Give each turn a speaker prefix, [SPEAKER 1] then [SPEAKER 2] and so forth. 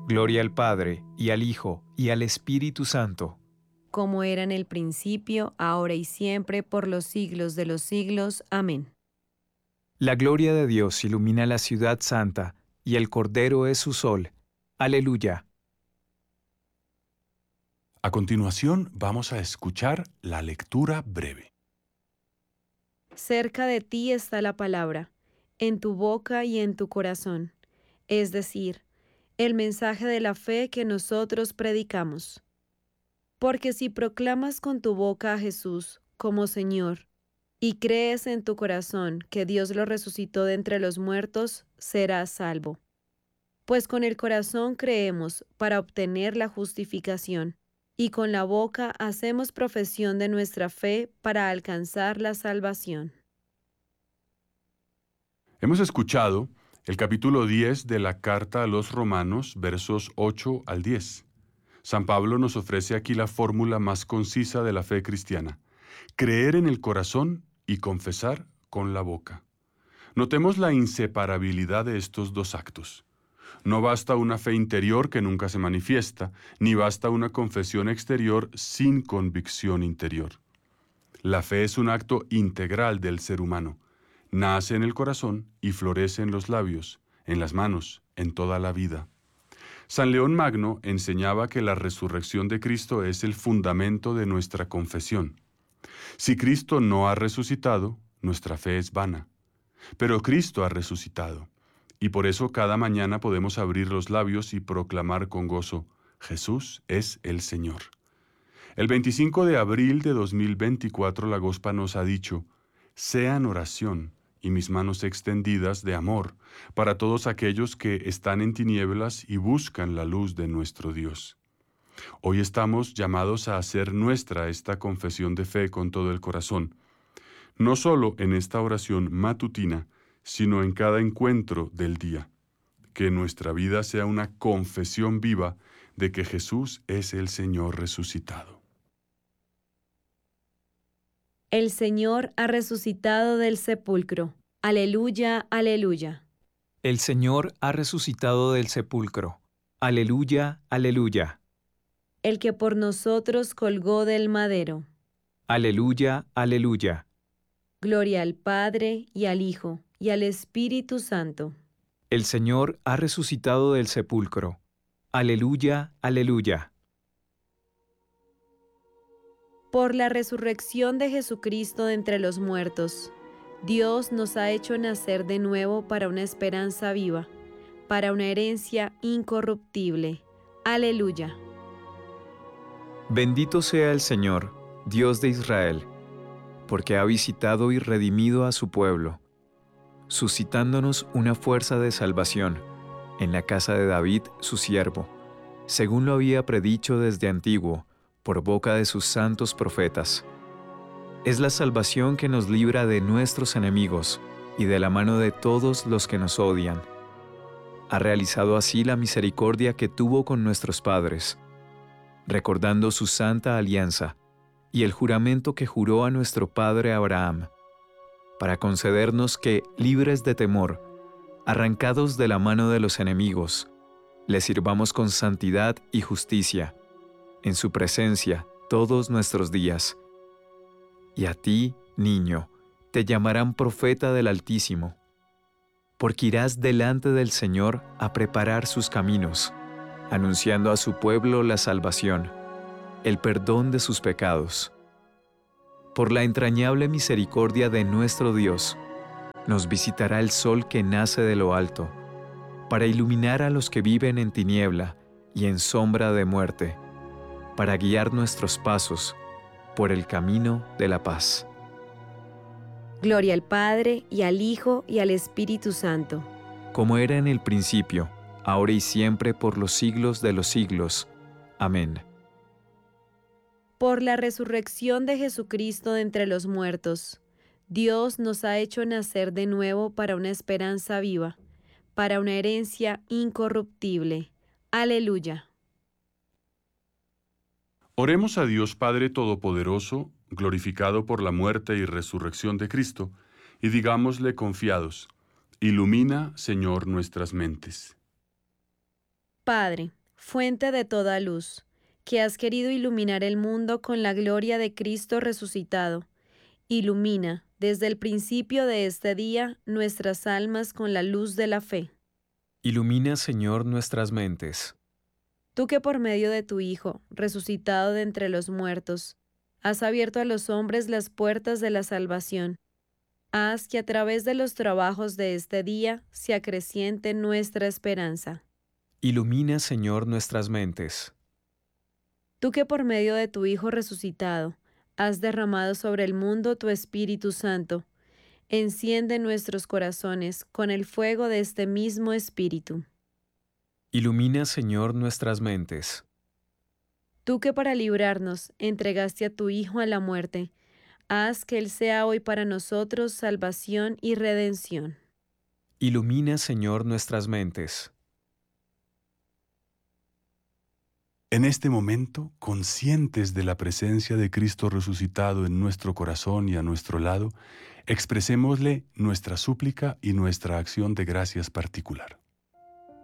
[SPEAKER 1] Gloria al Padre, y al Hijo, y al Espíritu Santo.
[SPEAKER 2] Como era en el principio, ahora y siempre, por los siglos de los siglos. Amén.
[SPEAKER 1] La gloria de Dios ilumina la ciudad santa, y el Cordero es su sol. Aleluya.
[SPEAKER 3] A continuación vamos a escuchar la lectura breve.
[SPEAKER 2] Cerca de ti está la palabra, en tu boca y en tu corazón, es decir, el mensaje de la fe que nosotros predicamos. Porque si proclamas con tu boca a Jesús como Señor, y crees en tu corazón que Dios lo resucitó de entre los muertos, serás salvo. Pues con el corazón creemos para obtener la justificación, y con la boca hacemos profesión de nuestra fe para alcanzar la salvación.
[SPEAKER 3] Hemos escuchado el capítulo 10 de la Carta a los Romanos, versos 8 al 10. San Pablo nos ofrece aquí la fórmula más concisa de la fe cristiana: creer en el corazón y confesar con la boca. Notemos la inseparabilidad de estos dos actos. No basta una fe interior que nunca se manifiesta, ni basta una confesión exterior sin convicción interior. La fe es un acto integral del ser humano. Nace en el corazón y florece en los labios, en las manos, en toda la vida. San León Magno enseñaba que la resurrección de Cristo es el fundamento de nuestra confesión. Si Cristo no ha resucitado, nuestra fe es vana. Pero Cristo ha resucitado, y por eso cada mañana podemos abrir los labios y proclamar con gozo: Jesús es el Señor. El 25 de abril de 2024 la Gospa nos ha dicho: sean oración y mis manos extendidas de amor para todos aquellos que están en tinieblas y buscan la luz de nuestro Dios. Hoy estamos llamados a hacer nuestra esta confesión de fe con todo el corazón, no solo en esta oración matutina, sino en cada encuentro del día. Que nuestra vida sea una confesión viva de que Jesús es el Señor resucitado.
[SPEAKER 2] El Señor ha resucitado del sepulcro. Aleluya, aleluya.
[SPEAKER 1] El Señor ha resucitado del sepulcro. Aleluya, aleluya.
[SPEAKER 2] El que por nosotros colgó del madero.
[SPEAKER 1] Aleluya, aleluya.
[SPEAKER 2] Gloria al Padre, y al Hijo, y al Espíritu Santo.
[SPEAKER 1] El Señor ha resucitado del sepulcro. Aleluya, aleluya.
[SPEAKER 2] Por la resurrección de Jesucristo de entre los muertos, Dios nos ha hecho nacer de nuevo para una esperanza viva, para una herencia incorruptible. Aleluya.
[SPEAKER 1] Bendito sea el Señor, Dios de Israel, porque ha visitado y redimido a su pueblo, suscitándonos una fuerza de salvación en la casa de David, su siervo, según lo había predicho desde antiguo, por boca de sus santos profetas. Es la salvación que nos libra de nuestros enemigos y de la mano de todos los que nos odian. Ha realizado así la misericordia que tuvo con nuestros padres, recordando su santa alianza y el juramento que juró a nuestro padre Abraham, para concedernos que, libres de temor, arrancados de la mano de los enemigos, le sirvamos con santidad y justicia, en su presencia todos nuestros días. Y a ti, niño, te llamarán profeta del Altísimo, porque irás delante del Señor a preparar sus caminos, anunciando a su pueblo la salvación, el perdón de sus pecados. Por la entrañable misericordia de nuestro Dios, nos visitará el sol que nace de lo alto, para iluminar a los que viven en tiniebla y en sombra de muerte, para guiar nuestros pasos por el camino de la paz.
[SPEAKER 2] Gloria al Padre, y al Hijo, y al Espíritu Santo.
[SPEAKER 1] Como era en el principio, ahora y siempre, por los siglos de los siglos. Amén.
[SPEAKER 2] Por la resurrección de Jesucristo de entre los muertos, Dios nos ha hecho nacer de nuevo para una esperanza viva, para una herencia incorruptible. Aleluya.
[SPEAKER 3] Oremos a Dios Padre Todopoderoso, glorificado por la muerte y resurrección de Cristo, y digámosle confiados: ilumina, Señor, nuestras mentes.
[SPEAKER 2] Padre, fuente de toda luz, que has querido iluminar el mundo con la gloria de Cristo resucitado, ilumina desde el principio de este día nuestras almas con la luz de la fe.
[SPEAKER 1] Ilumina, Señor, nuestras mentes.
[SPEAKER 2] Tú que por medio de tu Hijo, resucitado de entre los muertos, has abierto a los hombres las puertas de la salvación, haz que a través de los trabajos de este día se acreciente nuestra esperanza.
[SPEAKER 1] Ilumina, Señor, nuestras mentes.
[SPEAKER 2] Tú que por medio de tu Hijo resucitado has derramado sobre el mundo tu Espíritu Santo, enciende nuestros corazones con el fuego de este mismo Espíritu.
[SPEAKER 1] Ilumina, Señor, nuestras mentes.
[SPEAKER 2] Tú que para librarnos entregaste a tu Hijo a la muerte, haz que Él sea hoy para nosotros salvación y redención.
[SPEAKER 1] Ilumina, Señor, nuestras mentes.
[SPEAKER 3] En este momento, conscientes de la presencia de Cristo resucitado en nuestro corazón y a nuestro lado, expresémosle nuestra súplica y nuestra acción de gracias particular.